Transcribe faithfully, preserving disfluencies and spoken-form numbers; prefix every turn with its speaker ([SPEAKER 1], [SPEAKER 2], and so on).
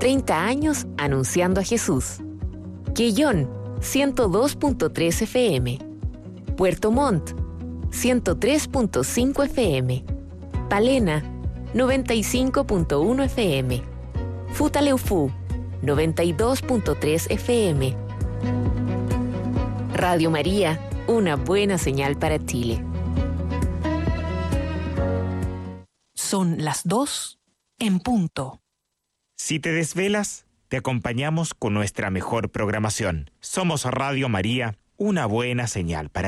[SPEAKER 1] treinta años anunciando a Jesús. Quellón, ciento dos punto tres F M. Puerto Montt, ciento tres punto cinco F M. Palena, noventa y cinco punto uno F M. Futaleufú, noventa y dos punto tres F M. Radio María, una buena señal para Chile.
[SPEAKER 2] Son las dos en punto.
[SPEAKER 3] Si te desvelas, te acompañamos con nuestra mejor programación. Somos Radio María, una buena señal para